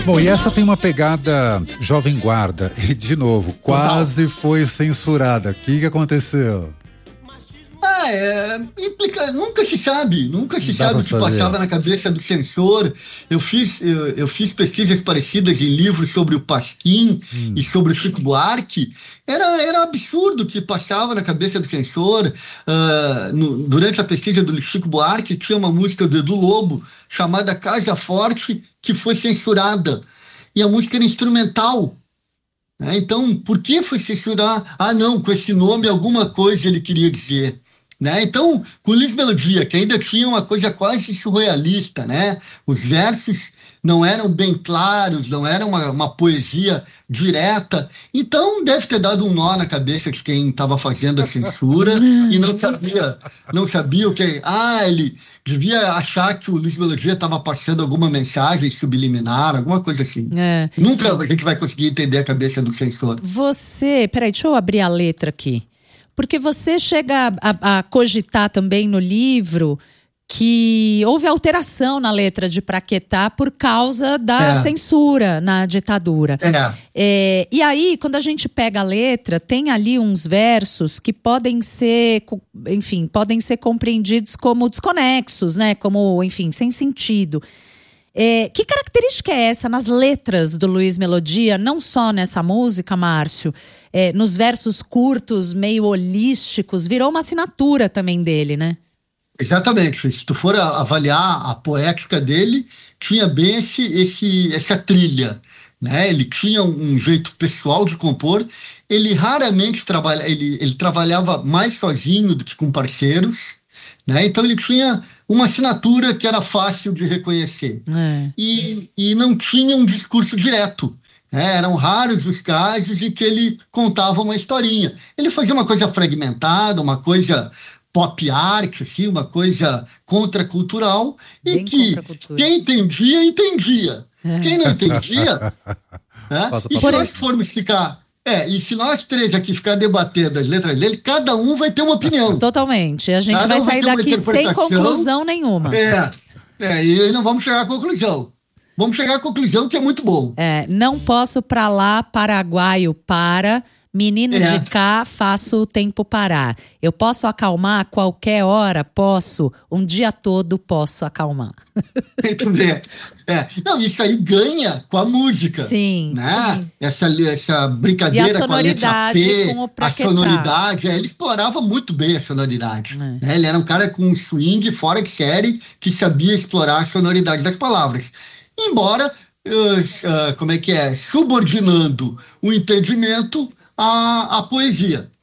Bom, e essa tem uma pegada jovem guarda. E, de novo, quase foi censurada. O que aconteceu? Nunca se sabe o que passava na cabeça do censor. Eu fiz pesquisas parecidas em livros sobre o Pasquim e sobre o Chico Buarque. Era absurdo o que passava na cabeça do censor. Durante a pesquisa do Chico Buarque, tinha uma música do Edu Lobo chamada Casa Forte, que foi censurada. E a música era instrumental. Então, por que foi censurar? Não, com esse nome alguma coisa ele queria dizer. Então, com Luiz Melodia, que ainda tinha uma coisa quase surrealista, os versos não eram bem claros, não era uma poesia direta, então deve ter dado um nó na cabeça de quem estava fazendo a censura e não sabia o que... ele devia achar que o Luiz Melodia estava passando alguma mensagem subliminar, alguma coisa assim. Nunca a gente vai conseguir entender a cabeça do censor. Peraí, deixa eu abrir a letra aqui. Porque você chega a cogitar também no livro que houve alteração na letra de Praquetá por causa da censura na ditadura. E aí, quando a gente pega a letra, tem ali uns versos que podem ser compreendidos como desconexos, como, sem sentido. Que característica é essa nas letras do Luiz Melodia, não só nessa música, Márcio, nos versos curtos, meio holísticos, virou uma assinatura também dele, né? Exatamente, se tu for avaliar a poética dele, tinha bem essa trilha, Ele tinha um jeito pessoal de compor, ele raramente ele trabalhava mais sozinho do que com parceiros, Então ele tinha uma assinatura que era fácil de reconhecer. E não tinha um discurso direto. Eram raros os casos em que ele contava uma historinha. Ele fazia uma coisa fragmentada, uma coisa pop art, assim, uma coisa contracultural, e que quem entendia. Quem não entendia... E se nós formos ficar... E se nós três aqui ficar debatendo as letras dele, cada um vai ter uma opinião. Totalmente. A gente vai sair daqui sem conclusão nenhuma. E não vamos chegar à conclusão. Vamos chegar à conclusão que é muito bom. Não posso pra lá, paraguaio para, menino de cá, faço o tempo parar. Eu posso acalmar a qualquer hora? Posso. Um dia todo posso acalmar. Muito bem. Não, isso aí ganha com a música. Sim. Essa brincadeira com a letra P, com a sonoridade. Ele explorava muito bem a sonoridade. Ele era um cara com um swing fora de série que sabia explorar a sonoridade das palavras. Embora, subordinando o entendimento à poesia.